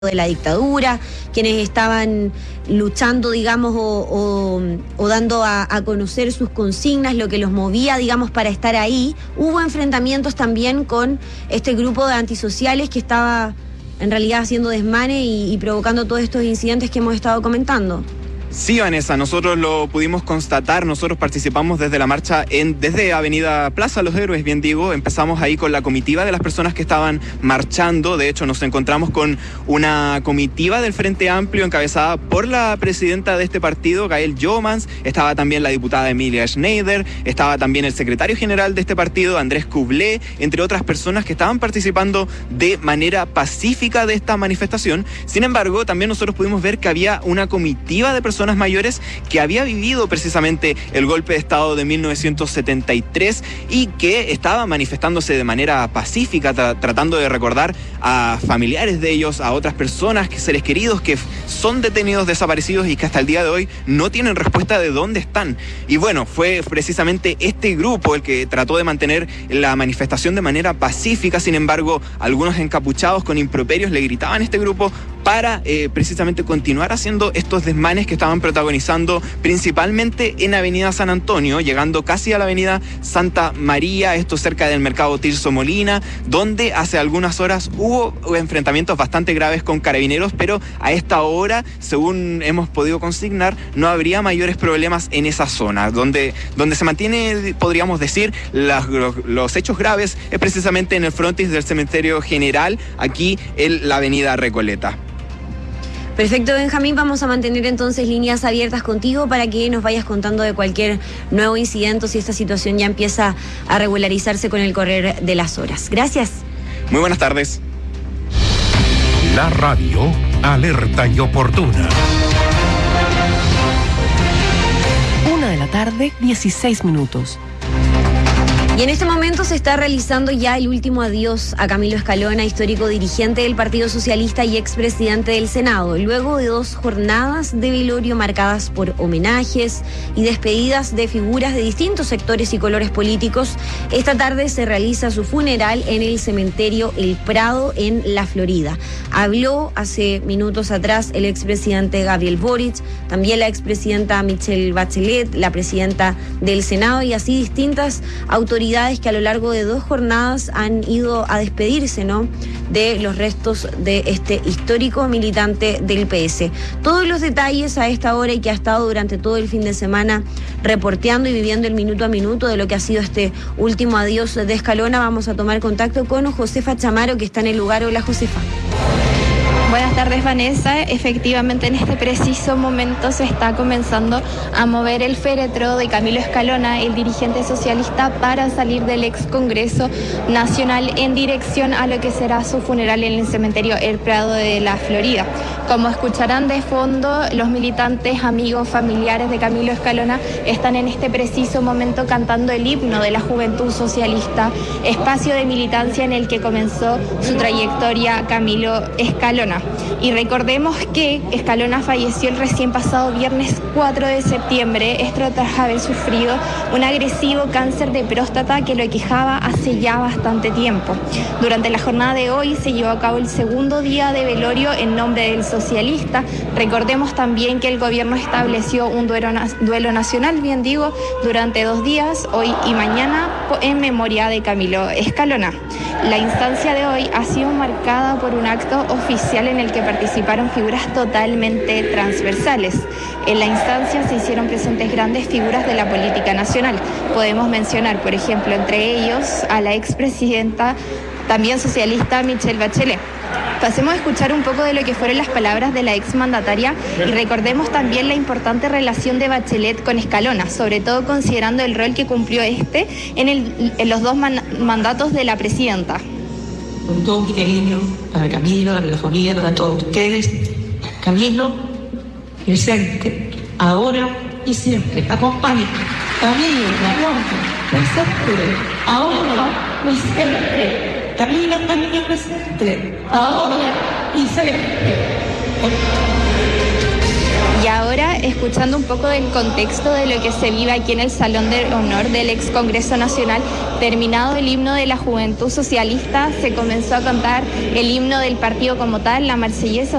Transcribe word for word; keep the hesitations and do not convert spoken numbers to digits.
de la dictadura, quienes estaban luchando, digamos, o, o, o dando a, a conocer sus consignas, lo que los movía, digamos, para estar ahí. Hubo enfrentamientos también con este grupo de antisociales que estaba en realidad haciendo desmane y, y provocando todos estos incidentes que hemos estado comentando. Sí, Vanessa, nosotros lo pudimos constatar, nosotros participamos desde la marcha en, desde Avenida Plaza Los Héroes, bien digo, empezamos ahí con la comitiva de las personas que estaban marchando. De hecho nos encontramos con una comitiva del Frente Amplio encabezada por la presidenta de este partido, Gael Jomans, estaba también la diputada Emilia Schneider, estaba también el secretario general de este partido, Andrés Cublé, entre otras personas que estaban participando de manera pacífica de esta manifestación. Sin embargo, también nosotros pudimos ver que había una comitiva de personas mayores que había vivido precisamente el golpe de Estado de mil novecientos setenta y tres y que estaba manifestándose de manera pacífica, tra tratando de recordar a familiares de ellos, a otras personas, que seres queridos que son detenidos desaparecidos y que hasta el día de hoy no tienen respuesta de dónde están. Y bueno, fue precisamente este grupo el que trató de mantener la manifestación de manera pacífica. Sin embargo, algunos encapuchados con improperios le gritaban a este grupo para eh, precisamente continuar haciendo estos desmanes que estaban protagonizando principalmente en Avenida San Antonio, llegando casi a la Avenida Santa María, esto cerca del Mercado Tirso Molina, donde hace algunas horas hubo enfrentamientos bastante graves con carabineros, pero a esta hora, según hemos podido consignar, no habría mayores problemas en esa zona. Donde, donde se mantiene, podríamos decir, las, los, los hechos graves es precisamente en el frontis del Cementerio General, aquí en la Avenida Recoleta. Perfecto, Benjamín, vamos a mantener entonces líneas abiertas contigo para que nos vayas contando de cualquier nuevo incidente, si esta situación ya empieza a regularizarse con el correr de las horas. Gracias. Muy buenas tardes. La radio alerta y oportuna. Una de la tarde, dieciséis minutos. Y en este momento se está realizando ya el último adiós a Camilo Escalona, histórico dirigente del Partido Socialista y expresidente del Senado. Luego de dos jornadas de velorio marcadas por homenajes y despedidas de figuras de distintos sectores y colores políticos, esta tarde se realiza su funeral en el cementerio El Prado en la Florida. Habló hace minutos atrás el expresidente Gabriel Boric, también la expresidenta Michelle Bachelet, la presidenta del Senado y así distintas autoridades que a lo largo de dos jornadas han ido a despedirse, ¿no?, de los restos de este histórico militante del P S. Todos los detalles a esta hora y que ha estado durante todo el fin de semana reporteando y viviendo el minuto a minuto de lo que ha sido este último adiós de Escalona, vamos a tomar contacto con Josefa Chamaro, que está en el lugar. Hola, Josefa. Buenas tardes, Vanessa. Efectivamente, en este preciso momento se está comenzando a mover el féretro de Camilo Escalona, el dirigente socialista, para salir del ex Congreso Nacional en dirección a lo que será su funeral en el cementerio El Prado de la Florida. Como escucharán de fondo, los militantes, amigos, familiares de Camilo Escalona están en este preciso momento cantando el himno de la Juventud Socialista, espacio de militancia en el que comenzó su trayectoria Camilo Escalona. Y recordemos que Escalona falleció el recién pasado viernes cuatro de septiembre, esto tras haber sufrido un agresivo cáncer de próstata que lo aquejaba hace ya bastante tiempo. Durante la jornada de hoy se llevó a cabo el segundo día de velorio en nombre del socialista. Recordemos también que el gobierno estableció un duelo, duelo nacional, bien digo, durante dos días, hoy y mañana, en memoria de Camilo Escalona. La instancia de hoy ha sido marcada por un acto oficial en el que participaron figuras totalmente transversales. En la instancia se hicieron presentes grandes figuras de la política nacional. Podemos mencionar, por ejemplo, entre ellos a la expresidenta, también socialista, Michelle Bachelet. Pasemos a escuchar un poco de lo que fueron las palabras de la exmandataria y recordemos también la importante relación de Bachelet con Escalona, sobre todo considerando el rol que cumplió este en, el, en los dos man, mandatos de la presidenta. Con todo mi cariño para Camilo, para la familia, para todos ustedes. Camilo, presente, ahora y siempre. Acompáñenme. Camilo, presente, ahora y siempre. Camilo, Camilo, presente, ahora y siempre. Y ahora, escuchando un poco del contexto de lo que se vive aquí en el Salón de Honor del Ex Congreso Nacional, terminado el himno de la Juventud Socialista, se comenzó a cantar el himno del partido como tal, la Marsellesa.